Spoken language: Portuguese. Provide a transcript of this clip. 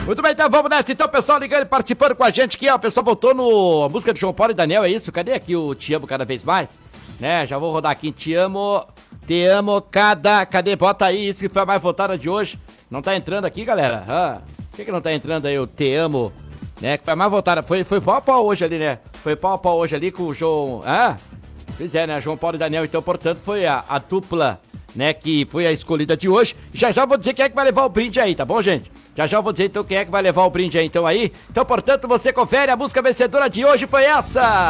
Muito bem, então vamos nessa. Então, pessoal ligando e participando com a gente aqui, ó. O pessoal voltou no... A música do João Paulo e Daniel, é isso? Cadê aqui o Te Amo Cada Vez Mais? Né, já vou rodar aqui. Te amo cada... Cadê? Bota aí, isso que foi a mais votada de hoje. Não tá entrando aqui, galera? Por que não tá entrando aí o Te Amo, né? Que foi a mais votada. Foi pau a pau hoje ali, né? Foi pau a pau hoje ali com o João... Pois é, né? João Paulo e Daniel. Então, portanto, foi a dupla, né? Que foi a escolhida de hoje. Já vou dizer quem é que vai levar o brinde aí, tá bom, gente? Já vou dizer então quem é que vai levar o brinde aí, então aí. Então, portanto, você confere, a música vencedora de hoje foi essa.